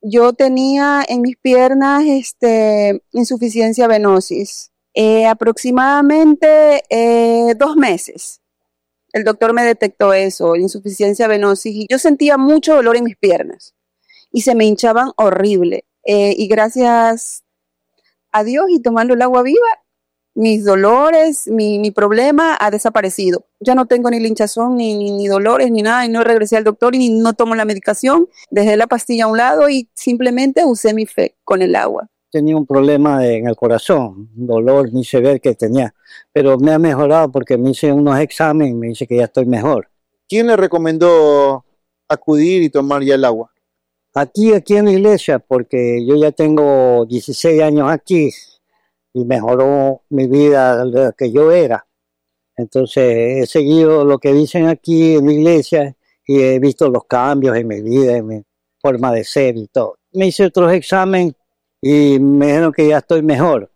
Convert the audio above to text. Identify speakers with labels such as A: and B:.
A: yo tenía en mis piernas insuficiencia venosis. Aproximadamente 2 meses. El doctor me detectó eso, insuficiencia venosis, y yo sentía mucho dolor en mis piernas y se me hinchaban horrible. Y gracias a Dios y tomando el agua viva, mis dolores, mi problema ha desaparecido. Ya no tengo ni hinchazón, ni dolores, ni nada, y no regresé al doctor y no tomo la medicación. Dejé la pastilla a un lado y simplemente usé mi fe con el agua.
B: Tenía un problema en el corazón, un dolor muy severo que tenía, pero me ha mejorado porque me hice unos exámenes y me dice que ya estoy mejor.
C: ¿Quién le recomendó acudir y tomar ya el agua?
B: Aquí en la iglesia, porque yo ya tengo 16 años aquí y mejoró mi vida de lo que yo era. Entonces he seguido lo que dicen aquí en la iglesia y he visto los cambios en mi vida, en mi forma de ser y todo. Me hice otros exámenes y me dijeron que ya estoy mejor.